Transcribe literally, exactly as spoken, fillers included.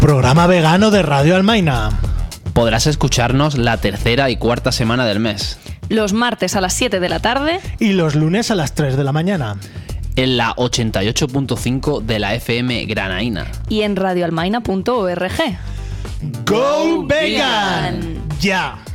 programa vegano de Radio Almaina. Podrás escucharnos la tercera y cuarta semana del mes. Los martes a las siete de la tarde. Y los lunes a las tres de la mañana. En la ochenta y ocho punto cinco de la F M Granaína. Y en radioalmaina punto org. ¡Go Vegan! ¡Ya!